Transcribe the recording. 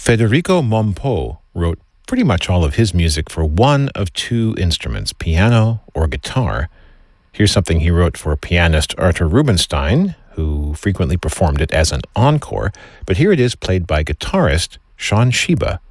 Federico Mompo wrote pretty much all of his music for one of two instruments, piano or guitar. Here's something he wrote for pianist Arthur Rubinstein, who frequently performed it as an encore, but here it is played by guitarist Shawn Sheba.